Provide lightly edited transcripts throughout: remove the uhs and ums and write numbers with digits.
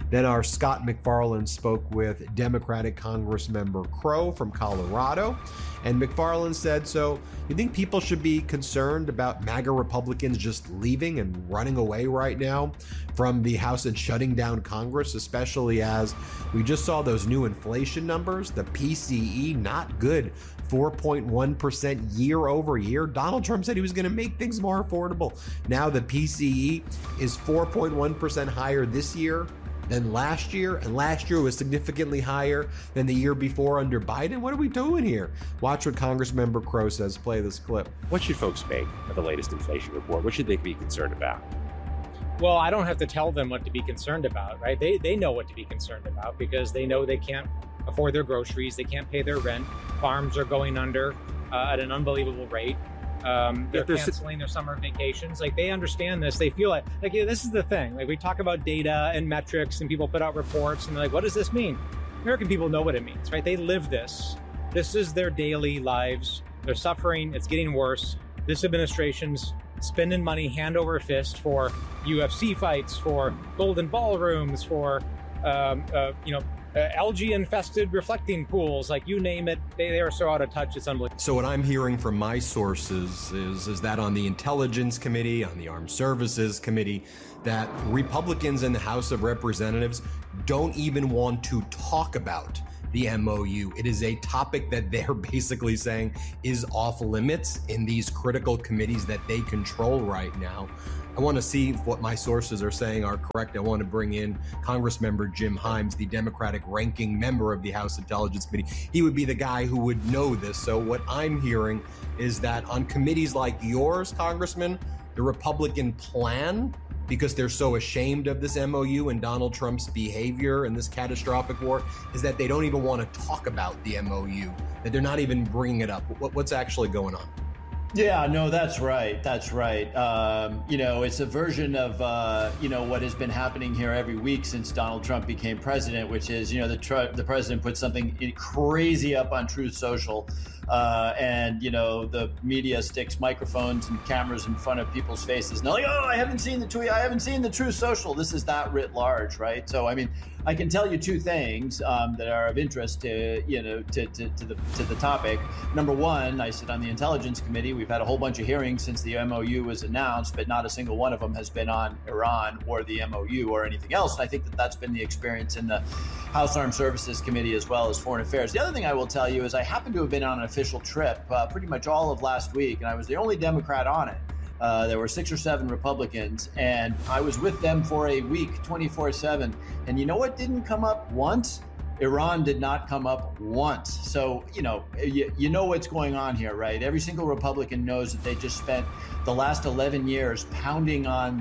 Then our Scott McFarland spoke with Democratic Congressmember Crow from Colorado. And McFarland said, so you think people should be concerned about MAGA Republicans just leaving and running away right now from the House and shutting down Congress, especially as we just saw those new inflation numbers, the PCE, not good, 4.1% year over year. Donald Trump said he was going to make things more affordable. Now the PCE is 4.1% higher this year than last year, and last year was significantly higher than the year before under Biden. What are we doing here? Watch what Congressmember Crow says. Play this clip. What should folks make of the latest inflation report? What should they be concerned about? Well, I don't have to tell them what to be concerned about, right? They know what to be concerned about because they know they can't afford their groceries. They can't pay their rent. Farms are going under at an unbelievable rate. They're canceling their summer vacations. Like, they understand this. They feel like this is the thing. Like, we talk about data and metrics and people put out reports and they're like, what does this mean? American people know what it means, right? They live this. This is their daily lives. They're suffering. It's getting worse. This administration's spending money hand over fist for UFC fights, for golden ballrooms, for, algae-infested reflecting pools, like you name it, they are so out of touch, it's unbelievable. So what I'm hearing from my sources is that on the Intelligence Committee, on the Armed Services Committee, that Republicans in the House of Representatives don't even want to talk about the MOU. It is a topic that they're basically saying is off limits in these critical committees that they control right now. I want to see if what my sources are saying are correct. I want to bring in Congressmember Jim Himes, the Democratic ranking member of the House Intelligence Committee. He would be the guy who would know this. So what I'm hearing is that on committees like yours, Congressman, the Republican plan, because they're so ashamed of this MOU and Donald Trump's behavior in this catastrophic war, is that they don't even want to talk about the MOU, that they're not even bringing it up. What's actually going on? Yeah, no, that's right. That's right. It's a version of, what has been happening here every week since Donald Trump became president, which is, the president put something crazy up on Truth Social. And the media sticks microphones and cameras in front of people's faces. And they're like, oh, I haven't seen the tweet. I haven't seen the Truth Social. This is that writ large, right? So, I mean, I can tell you two things that are of interest to the topic. Number one, I sit on the Intelligence Committee. We've had a whole bunch of hearings since the MOU was announced, but not a single one of them has been on Iran or the MOU or anything else. And I think that that's been the experience in the House Armed Services Committee as well as Foreign Affairs. The other thing I will tell you is I happen to have been on an official trip pretty much all of last week, and I was the only Democrat on it. There were 6 or 7 Republicans, and I was with them for a week, 24/7. And you know what didn't come up once? Iran did not come up once. So, you know what's going on here, right? Every single Republican knows that they just spent the last 11 years pounding on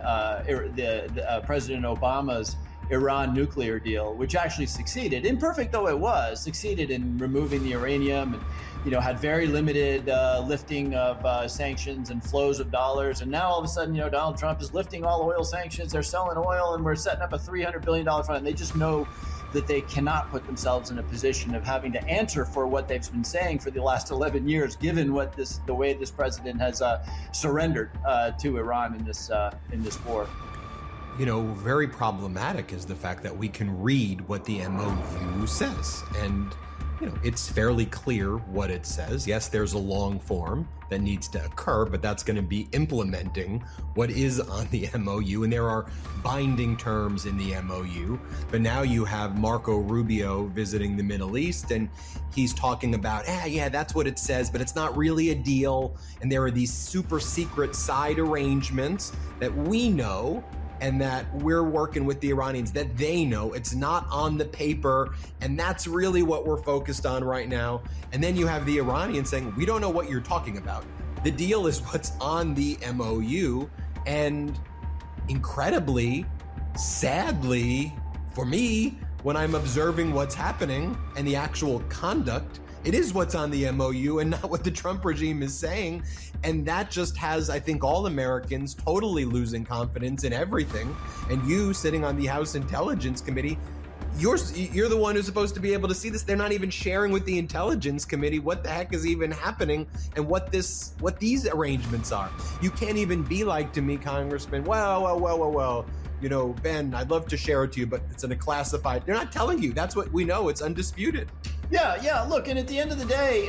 the President Obama's Iran nuclear deal, which actually succeeded, imperfect though it was, succeeded in removing the uranium and, had very limited lifting of sanctions and flows of dollars. And now all of a sudden, Donald Trump is lifting all oil sanctions. They're selling oil and we're setting up a $300 billion fund. And they just know that they cannot put themselves in a position of having to answer for what they've been saying for the last 11 years, given the way this president has surrendered to Iran in this war. Very problematic is the fact that we can read what the MOU says. And, it's fairly clear what it says. Yes, there's a long form that needs to occur, but that's going to be implementing what is on the MOU. And there are binding terms in the MOU. But now you have Marco Rubio visiting the Middle East, and he's talking about, that's what it says, but it's not really a deal. And there are these super secret side arrangements that we know and that we're working with the Iranians, that they know it's not on the paper. And that's really what we're focused on right now. And then you have the Iranians saying, we don't know what you're talking about. The deal is what's on the MOU. And incredibly, sadly, for me, when I'm observing what's happening and the actual conduct, it is what's on the MOU and not what the Trump regime is saying. And that just has, I think, all Americans totally losing confidence in everything. And you sitting on the House Intelligence Committee, you're the one who's supposed to be able to see this. They're not even sharing with the Intelligence Committee what the heck is even happening and what these arrangements are. You can't even be like to me, Congressman, well, Ben, I'd love to share it to you, but it's in a classified. They're not telling you. That's what we know. It's undisputed. Yeah. Look, and at the end of the day,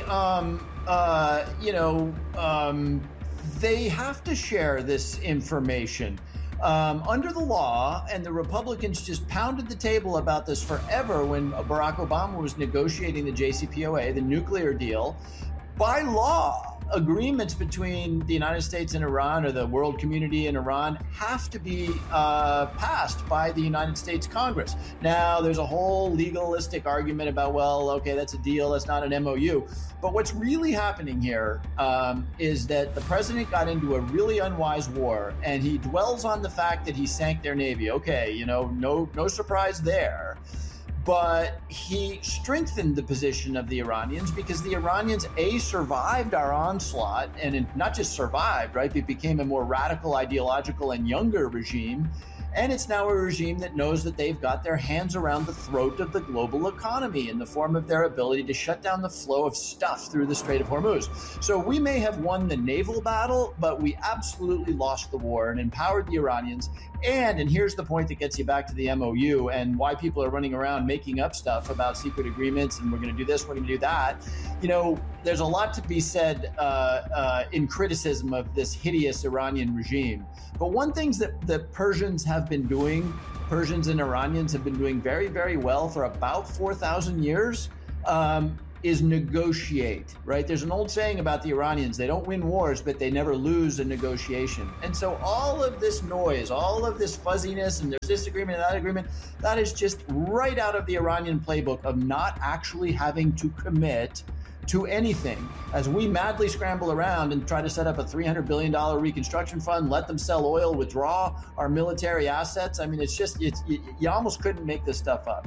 they have to share this information. Under the law, and the Republicans just pounded the table about this forever when Barack Obama was negotiating the JCPOA, the nuclear deal. By law, agreements between the United States and Iran, or the world community and Iran, have to be passed by the United States Congress. Now, there's a whole legalistic argument about, well, okay, that's a deal, that's not an MOU. But what's really happening here is that the president got into a really unwise war, and he dwells on the fact that he sank their Navy. Okay, no surprise there. But he strengthened the position of the Iranians because the Iranians, survived our onslaught, and not just survived, right? It became a more radical, ideological, and younger regime. And it's now a regime that knows that they've got their hands around the throat of the global economy in the form of their ability to shut down the flow of stuff through the Strait of Hormuz. So we may have won the naval battle, but we absolutely lost the war and empowered the Iranians. And here's the point that gets you back to the MOU and why people are running around making up stuff about secret agreements and we're going to do this, we're going to do that. There's a lot to be said in criticism of this hideous Iranian regime. But one thing that Persians and Iranians have been doing very, very well for about 4,000 years is negotiate, right? There's an old saying about the Iranians, they don't win wars, but they never lose a negotiation. And so all of this noise, all of this fuzziness, and there's this agreement and that agreement, that is just right out of the Iranian playbook of not actually having to commit to anything. As we madly scramble around and try to set up a $300 billion reconstruction fund, let them sell oil, withdraw our military assets. I mean, you almost couldn't make this stuff up.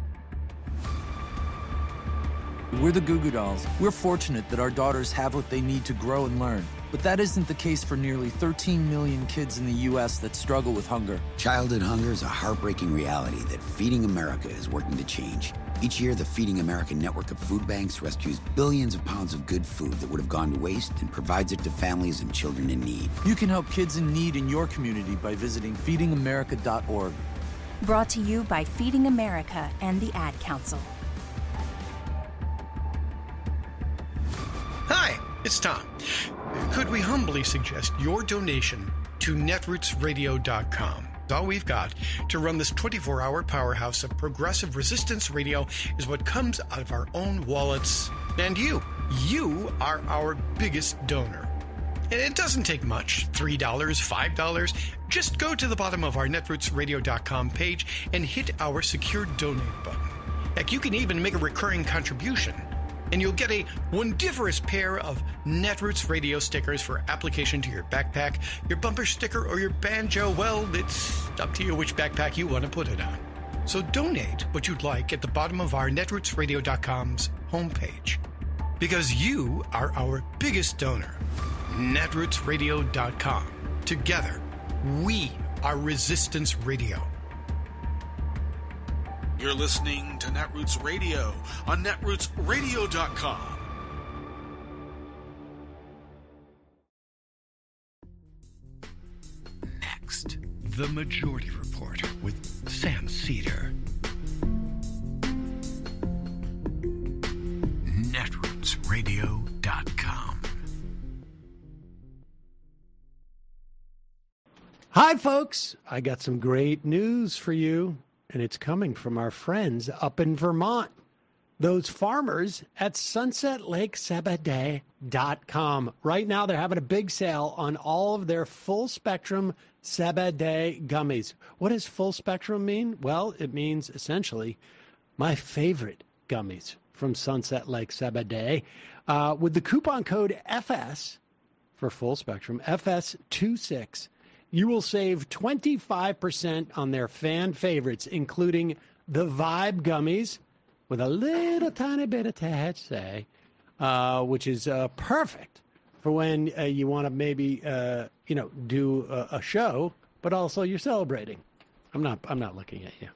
We're the Goo Goo Dolls. We're fortunate that our daughters have what they need to grow and learn. But that isn't the case for nearly 13 million kids in the U.S. that struggle with hunger. Childhood hunger is a heartbreaking reality that Feeding America is working to change. Each year, the Feeding America network of food banks rescues billions of pounds of good food that would have gone to waste and provides it to families and children in need. You can help kids in need in your community by visiting feedingamerica.org. Brought to you by Feeding America and the Ad Council. Hi, it's Tom. Could we humbly suggest your donation to netrootsradio.com? All we've got to run this 24-hour powerhouse of progressive resistance radio is what comes out of our own wallets. And you are our biggest donor. And it doesn't take much, $3, $5. Just go to the bottom of our netrootsradio.com page and hit our secure donate button. Heck, you can even make a recurring contribution. And you'll get a wondiferous pair of Netroots radio stickers for application to your backpack, your bumper sticker, or your banjo. Well, it's up to you which backpack you want to put it on. So donate what you'd like at the bottom of our netrootsradio.com's homepage. Because you are our biggest donor. Netrootsradio.com. Together, we are Resistance Radio. You're listening to Netroots Radio on netrootsradio.com. Next, The Majority Report with Sam Cedar. netrootsradio.com. Hi, folks. I got some great news for you. And it's coming from our friends up in Vermont. Those farmers at sunsetlakesabadee.com. Right now, they're having a big sale on all of their full spectrum Sabadee gummies. What does full spectrum mean? Well, it means essentially my favorite gummies from Sunset Lake Sabadee. With the coupon code FS for full spectrum, FS26, you will save 25% on their fan favorites, including the Vibe Gummies with a little tiny bit of THC, which is perfect for when you want to maybe, do a show, but also you're celebrating. I'm not looking at you.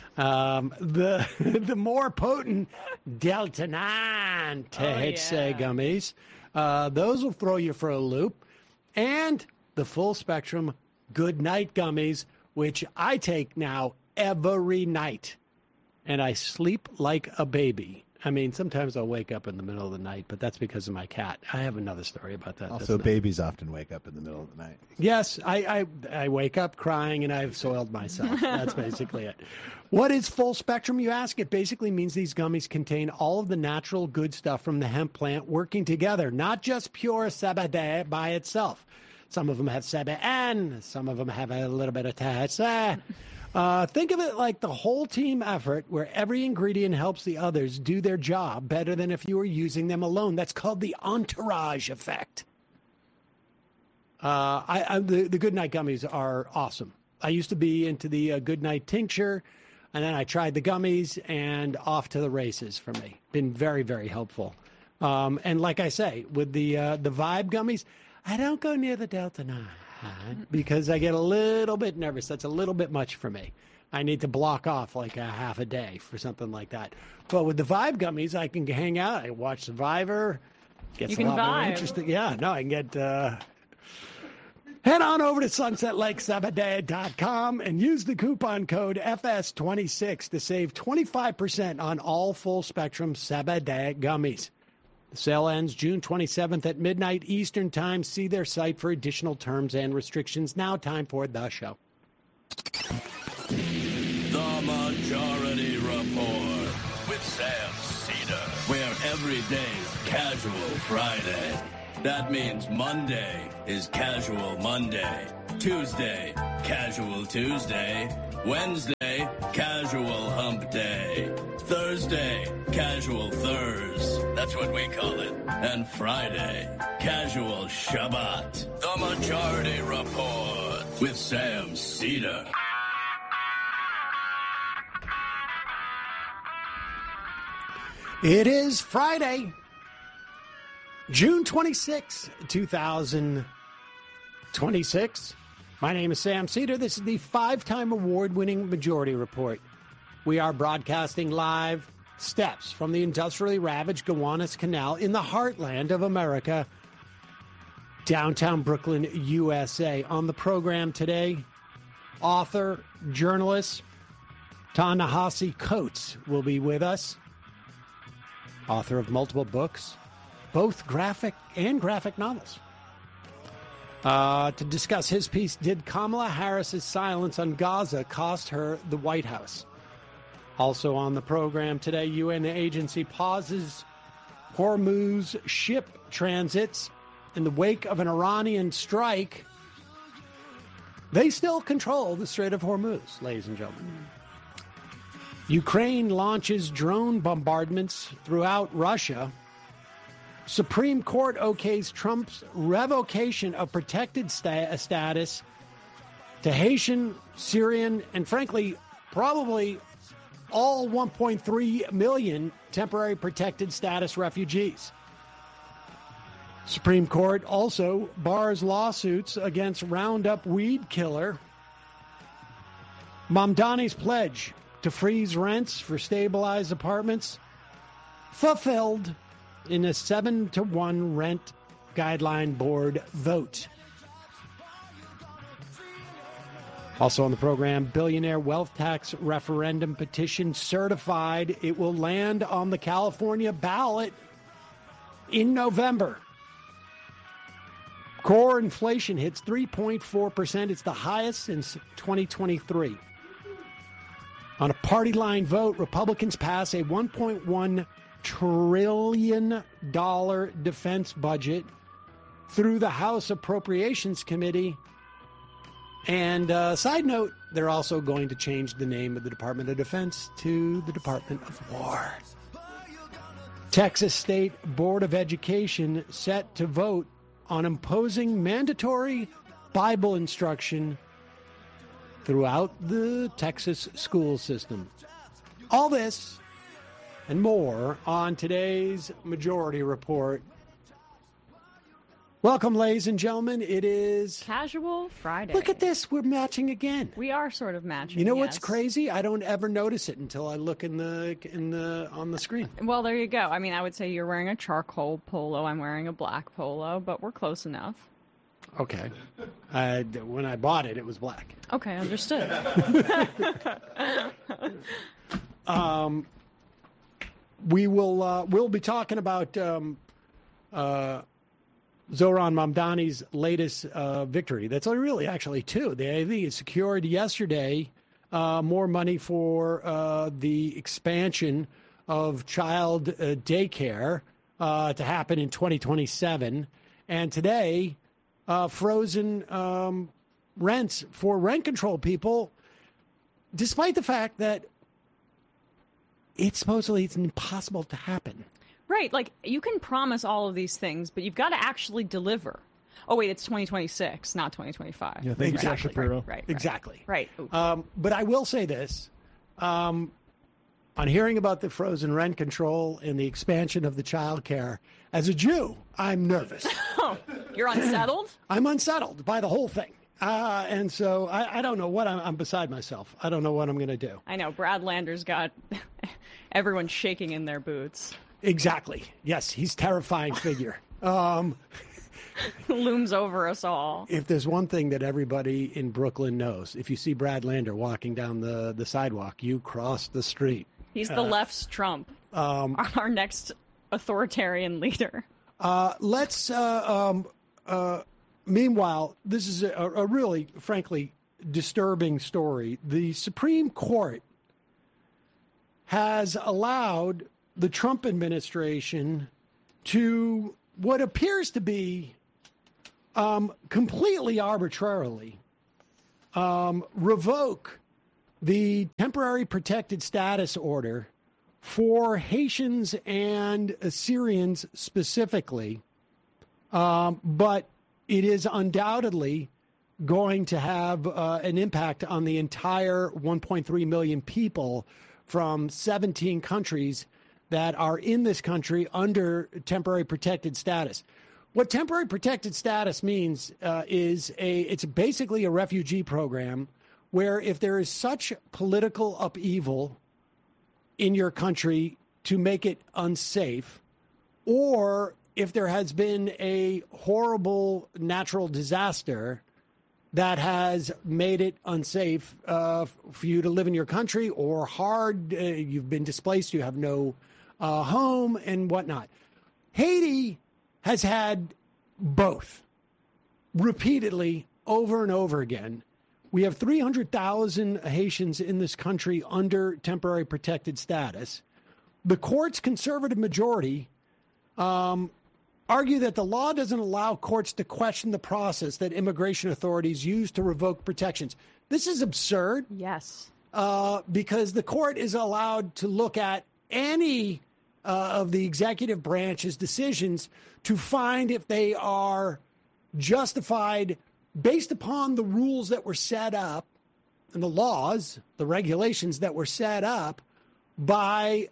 The more potent Delta 9 THC gummies, those will throw you for a loop, and the full spectrum Good Night gummies which I take now every night. And I sleep like a baby. I mean, sometimes I'll wake up in the middle of the night, but that's because of my cat. I have another story about that. Also, babies often wake up in the middle of the night. Yes, I wake up crying and I've soiled myself. That's basically it. What is full spectrum, you ask? It basically means these gummies contain all of the natural good stuff from the hemp plant working together, not just pure CBD by itself. Some of them have CBN, some of them have a little bit of THC. Think of it like the whole team effort where every ingredient helps the others do their job better than if you were using them alone. That's called the entourage effect. The Good Night gummies are awesome. I used to be into the Good Night tincture, and then I tried the gummies, and off to the races for me. Been very, very helpful. And like I say, with the Vibe gummies, I don't go near the Delta 9. Because I get a little bit nervous. That's a little bit much for me. I need to block off like a half a day for something like that. But with the Vibe gummies, I can hang out. I watch Survivor. Gets a lot more interesting. Yeah, no, I can get... Head on over to sunsetlakesabadea.com and use the coupon code FS26 to save 25% on all full-spectrum Sabadea gummies. The sale ends June 27th at midnight Eastern Time. See their site for additional terms and restrictions. Now time for the show. The Majority Report with Sam Cedar, where every day's Casual Friday. That means Monday is Casual Monday, Tuesday, Casual Tuesday, Wednesday, Casual Hump Day, Thursday, Casual Thurs. That's what we call it. And Friday, Casual Shabbat. The Majority Report with Sam Cedar. It is Friday, June 26, 2026. My name is Sam Cedar. This is the 5-time award-winning Majority Report. We are broadcasting live steps from the industrially ravaged Gowanus Canal in the heartland of America, downtown Brooklyn, USA. On the program today, author, journalist Ta-Nehisi Coates will be with us. Author of multiple books, both graphic and graphic novels. To discuss his piece, Did Kamala Harris's silence on Gaza cost her the White House? Also on the program today, UN agency pauses Hormuz ship transits in the wake of an Iranian strike. They still control the Strait of Hormuz, ladies and gentlemen. Ukraine launches drone bombardments throughout Russia. Supreme Court okays Trump's revocation of protected status to Haitian, Syrian, and frankly, probably all 1.3 million temporary protected status refugees. Supreme Court also bars lawsuits against Roundup weed killer. Mamdani's pledge to freeze rents for stabilized apartments fulfilled in a 7-to-1 rent guideline board vote. Also on the program, billionaire wealth tax referendum petition certified. It will land on the California ballot in November. Core inflation hits 3.4%. It's the highest since 2023. On a party line vote, Republicans pass a $1.1 trillion defense budget through the House Appropriations Committee. And side note, they're also going to change the name of the Department of Defense to the Department of War. Texas State Board of Education set to vote on imposing mandatory Bible instruction throughout the Texas school system. All this and more on today's Majority Report. Welcome, ladies and gentlemen. It is Casual Friday. Look at this. We're matching again. We are sort of matching. You know what's crazy? I don't ever notice it until I look on the screen. Well, there you go. I mean, I would say you're wearing a charcoal polo. I'm wearing a black polo, but we're close enough. Okay. When I bought it, it was black. Okay, understood. We'll be talking about Zohran Mamdani's latest victory. That's really actually two. I think it secured yesterday more money for the expansion of child daycare to happen in 2027. And today, frozen rents for rent control people, despite the fact that it's impossible to happen. Right. Like, you can promise all of these things, but you've got to actually deliver. Oh, wait, it's 2026, not 2025. Yeah, thank you, Josh Shapiro. Right. Exactly. Right. But I will say this. On hearing about the frozen rent control and the expansion of the child care, as a Jew, I'm nervous. Oh, you're unsettled? I'm unsettled by the whole thing. And so I don't know what I'm beside myself. I don't know what I'm going to do. I know. Brad Lander's got everyone shaking in their boots. Exactly. Yes, he's a terrifying figure. Looms over us all. If there's one thing that everybody in Brooklyn knows, if you see Brad Lander walking down the sidewalk, you cross the street. He's the left's Trump, our next authoritarian leader. Meanwhile, this is a really, frankly, disturbing story. The Supreme Court has allowed the Trump administration to what appears to be completely arbitrarily revoke the temporary protected status order for Haitians and Assyrians specifically, but it is undoubtedly going to have an impact on the entire 1.3 million people from 17 countries that are in this country under temporary protected status. What temporary protected status means is it's basically a refugee program where if there is such political upheaval in your country to make it unsafe, or if there has been a horrible natural disaster that has made it unsafe for you to live in your country, or hard, you've been displaced, you have no home and whatnot. Haiti has had both repeatedly over and over again. We have 300,000 Haitians in this country under temporary protected status. The court's conservative majority argue that the law doesn't allow courts to question the process that immigration authorities use to revoke protections. This is absurd. Yes. Because the court is allowed to look at any of the executive branch's decisions to find if they are justified based upon the rules that were set up and the laws, the regulations that were set up by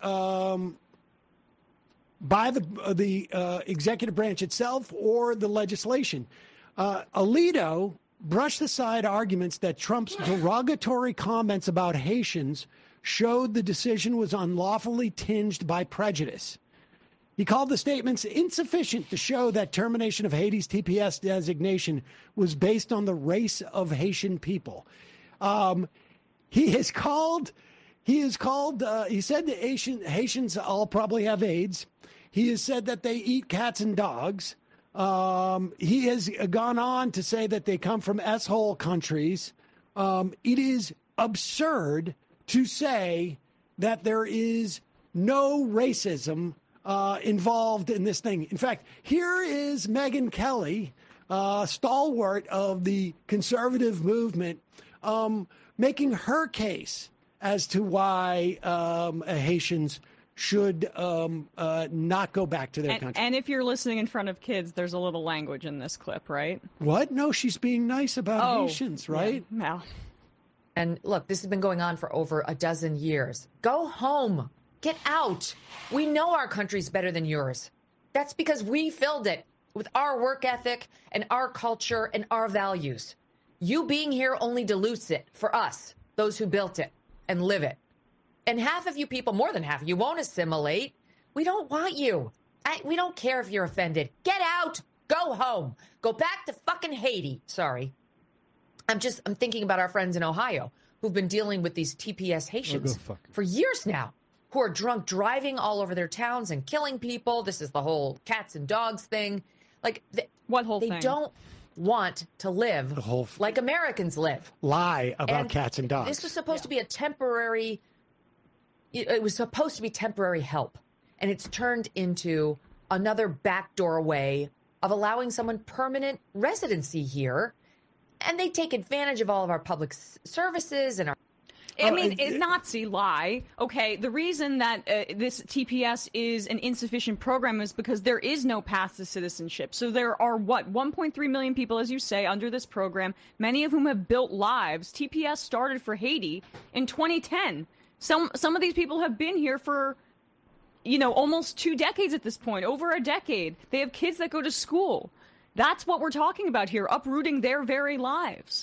the executive branch itself or the legislation. Alito brushed aside arguments that Trump's derogatory comments about Haitians showed the decision was unlawfully tinged by prejudice. He called the statements insufficient to show that termination of Haiti's TPS designation was based on the race of Haitian people. He said that Haitians all probably have AIDS. He has said that they eat cats and dogs. He has gone on to say that they come from S-hole countries. It is absurd to say that there is no racism involved in this thing. In fact, here is Megyn Kelly, stalwart of the conservative movement, making her case as to why Haitians should not go back to their country. And if you're listening in front of kids, there's a little language in this clip, right? What? No, she's being nice about Haitians, right? Yeah. No. And look, this has been going on for over a dozen years. Go home. Get out. We know our country's better than yours. That's because we filled it with our work ethic and our culture and our values. You being here only dilutes it for us, those who built it and live it. And half of you people, more than half of you, won't assimilate. We don't want you. We don't care if you're offended. Get out. Go home. Go back to fucking Haiti. Sorry. I'm thinking about our friends in Ohio who've been dealing with these TPS Haitians for years now, who are drunk driving all over their towns and killing people. This is the whole cats and dogs thing. Like, what whole thing? They don't want to live like Americans live. Lie about cats and dogs. This was supposed to be a temporary, it was supposed to be temporary help. And it's turned into another backdoor way of allowing someone permanent residency here. And they take advantage of all of our public services and our... I mean, it's Nazi lie. Okay, the reason that this TPS is an insufficient program is because there is no path to citizenship. So there are, 1.3 million people, as you say, under this program, many of whom have built lives. TPS started for Haiti in 2010. Some of these people have been here for, almost 2 decades at this point, over a decade. They have kids that go to school. That's what we're talking about here, uprooting their very lives.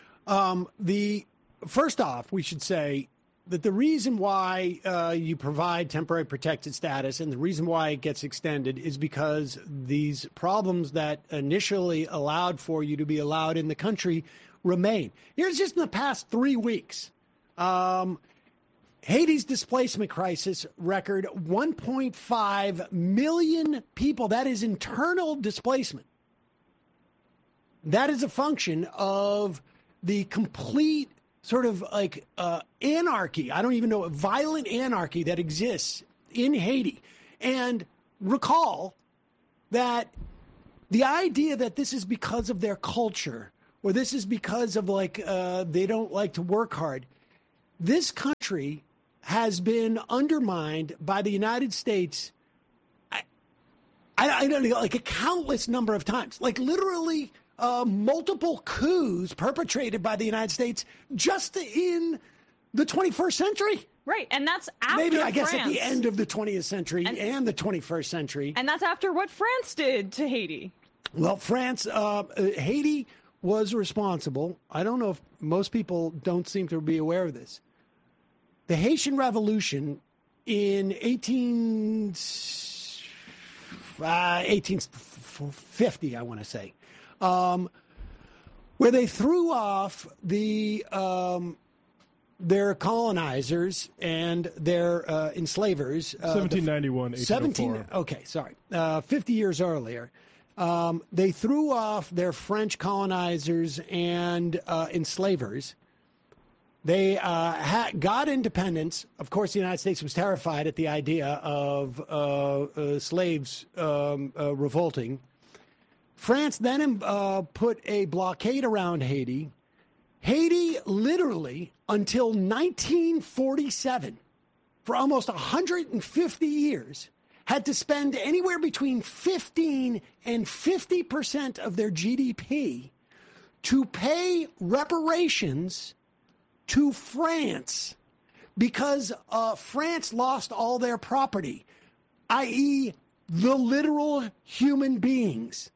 First off, we should say that the reason why you provide temporary protected status and the reason why it gets extended is because these problems that initially allowed for you to be allowed in the country remain. Here's just in the past 3 weeks. Haiti's displacement crisis record 1.5 million people. That is internal displacement. That is a function of the complete sort of like anarchy. I don't even know, violent anarchy that exists in Haiti. And recall that the idea that this is because of their culture or this is because of they don't like to work hard. This country has been undermined by the United States. I don't know, like a countless number of times, like literally multiple coups perpetrated by the United States just in the 21st century. Right, and that's after maybe, I guess, France. at the end of the 20th century and the 21st century. And that's after what France did to Haiti. Well, Haiti was responsible. I don't know if most people don't seem to be aware of this. The Haitian Revolution in 1850, I want to say, where they threw off their colonizers and their enslavers. 1791, 1804. 50 years earlier. They threw off their French colonizers and enslavers. They got independence. Of course, the United States was terrified at the idea of slaves revolting. France then put a blockade around Haiti. Haiti literally, until 1947, for almost 150 years, had to spend anywhere between 15 and 50% of their GDP to pay reparations to France because France lost all their property, i.e. the literal human beings.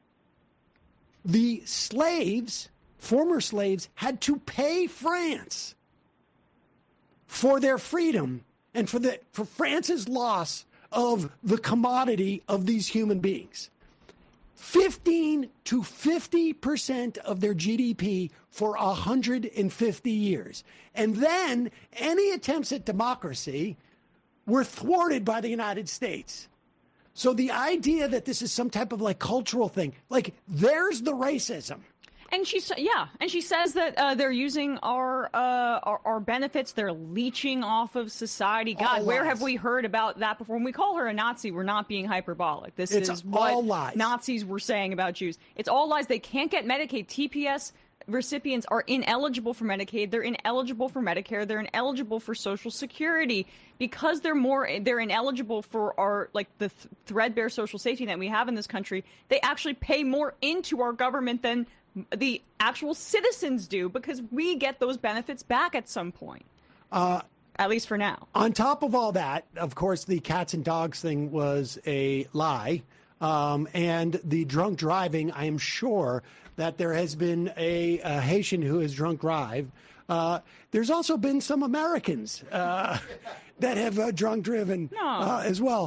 The slaves, former slaves, had to pay France for their freedom and for France's loss of the commodity of these human beings. 15 to 50% of their GDP for 150 years. And then any attempts at democracy were thwarted by the United States. So the idea that this is some type of cultural thing, there's the racism. And she says that they're using our benefits. They're leeching off of society. God, where have we heard about that before? When we call her a Nazi, we're not being hyperbolic. This is what lies. Nazis were saying about Jews. It's all lies. They can't get Medicaid. TPS recipients are ineligible for Medicaid. They're ineligible for Medicare. They're ineligible for Social Security because they're ineligible for our the threadbare social safety net we have in this country. They actually pay more into our government than the actual citizens do because we get those benefits back at some point, at least for now. On top of all that, of course, the cats and dogs thing was a lie. And the drunk driving, I am sure that there has been a Haitian who has drunk drive. There's also been some Americans that have drunk driven as well.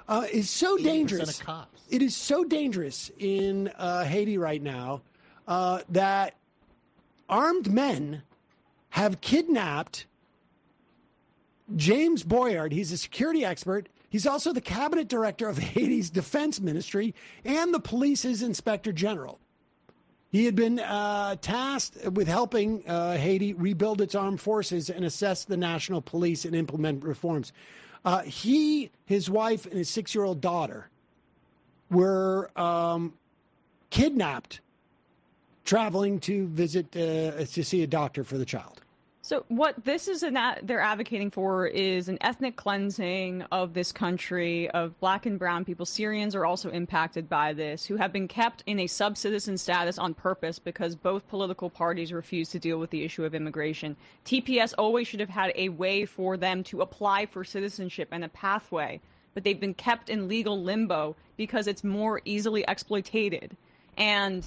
is so dangerous. It is so dangerous in Haiti right now that armed men have kidnapped James Boyard. He's a security expert. He's also the cabinet director of Haiti's defense ministry and the police's inspector general. He had been tasked with helping Haiti rebuild its armed forces and assess the national police and implement reforms. He, his wife, and his 6-year-old daughter were kidnapped traveling to visit to see a doctor for the child. So what this is they're advocating for is an ethnic cleansing of this country of black and brown people. Syrians are also impacted by this, who have been kept in a sub-citizen status on purpose because both political parties refuse to deal with the issue of immigration. TPS always should have had a way for them to apply for citizenship and a pathway, but they've been kept in legal limbo because it's more easily exploited. And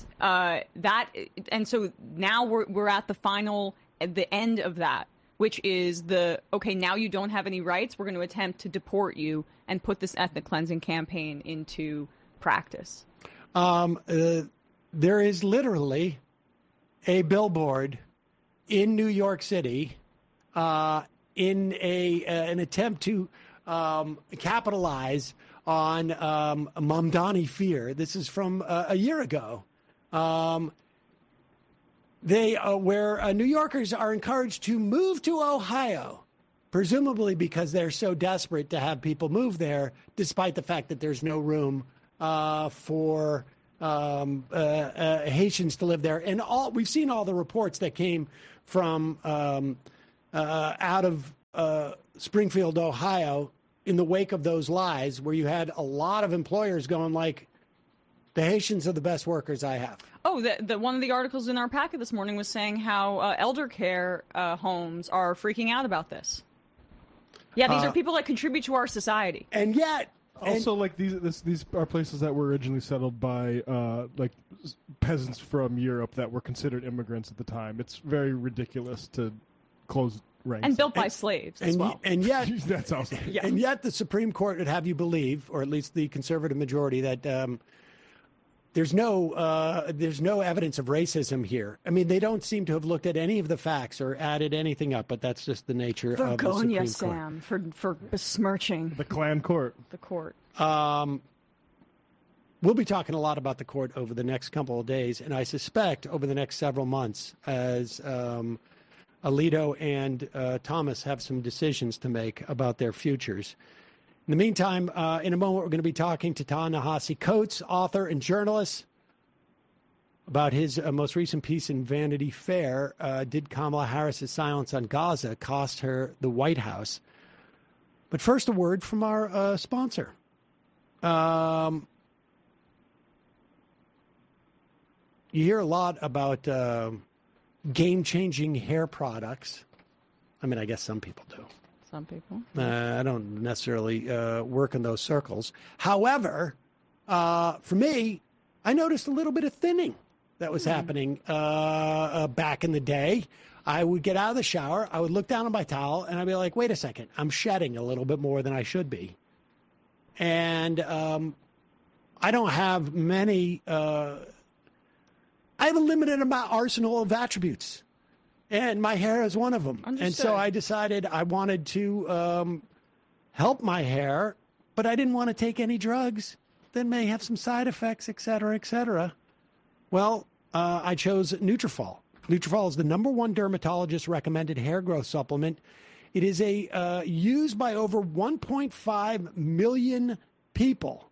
so now we're at the end of that, which is okay, now you don't have any rights. We're going to attempt to deport you and put this ethnic cleansing campaign into practice. There is literally a billboard in New York City in an attempt to capitalize on Mamdani fear. This is from a year ago. Where New Yorkers are encouraged to move to Ohio, presumably because they're so desperate to have people move there, despite the fact that there's no room for Haitians to live there. And we've seen all the reports that came from out of Springfield, Ohio, in the wake of those lies, where you had a lot of employers going like, the Haitians are the best workers I have. Oh, one of the articles in our packet this morning was saying how elder care homes are freaking out about this. Yeah, these are people that contribute to our society. And yet... Also, like, these are places that were originally settled by, like, peasants from Europe that were considered immigrants at the time. It's very ridiculous to close ranks. And built by slaves as well. And yet... That's awesome. Yeah. And yet the Supreme Court would have you believe, or at least the conservative majority, that... There's no evidence of racism here. I mean, they don't seem to have looked at any of the facts or added anything up, but that's just the nature of the Supreme Court. Sam, for besmirching the Klan court. The court. We'll be talking a lot about the court over the next couple of days, and I suspect over the next several months, as Alito and Thomas have some decisions to make about their futures. In the meantime, in a moment, we're going to be talking to Ta-Nehisi Coates, author and journalist, about his most recent piece in Vanity Fair. Did Kamala Harris's silence on Gaza cost her the White House? But first, a word from our sponsor. You hear a lot about game-changing hair products. I mean, I guess some people do. Some people. I don't necessarily work in those circles. However, for me, I noticed a little bit of thinning that was happening back in the day. I would get out of the shower, I would look down on my towel, and I'd be like, wait a second, I'm shedding a little bit more than I should be. And I don't have many, I have a limited arsenal of attributes. And my hair is one of them. Understood. And so I decided I wanted to help my hair, but I didn't want to take any drugs that may have some side effects, et cetera, et cetera. Well, I chose Nutrafol. Nutrafol is the #1 dermatologist-recommended hair growth supplement. It is used by over 1.5 million people.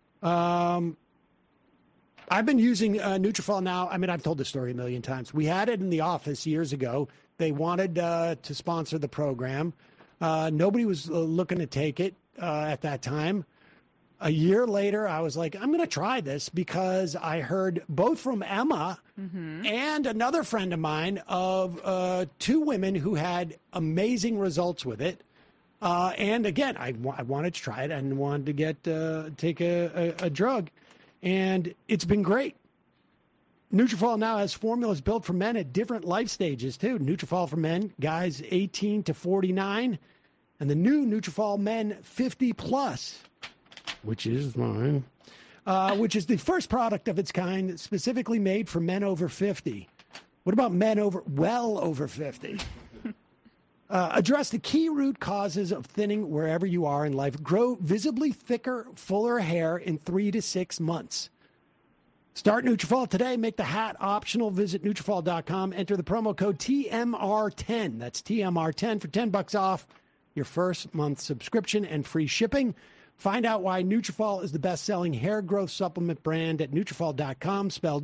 I've been using Nutrafol now. I mean, I've told this story a million times. We had it in the office years ago. They wanted to sponsor the program. Nobody was looking to take it at that time. A year later, I was like, I'm going to try this because I heard both from Emma and another friend of mine of 2 women who had amazing results with it. And again, I wanted to try it and wanted to take a drug. And it's been great. Nutrafol now has formulas built for men at different life stages, too. Nutrafol for men, guys 18 to 49, and the new Nutrafol Men 50 plus. which is mine, which is the first product of its kind specifically made for men over 50. What about men well over 50? Address the key root causes of thinning wherever you are in life. Grow visibly thicker, fuller hair in 3 to 6 months. Start Nutrafol today. Make the hat optional. Visit Nutrafol.com. Enter the promo code TMR10. That's TMR10 for $10 off your first month subscription and free shipping. Find out why Nutrafol is the best-selling hair growth supplement brand at Nutrafol.com, spelled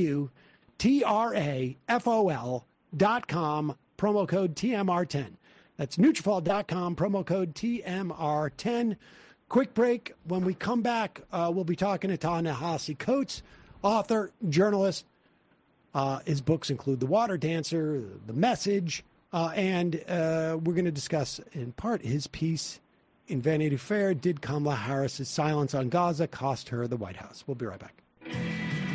Nutrafol.com. Promo code TMR10. That's Nutrafol.com, promo code TMR10. Quick break. When we come back, we'll be talking to Ta-Nehisi Coates, author, journalist. His books include The Water Dancer, The Message, and we're going to discuss, in part, his piece in Vanity Fair, Did Kamala Harris's silence on Gaza cost her the White House? We'll be right back.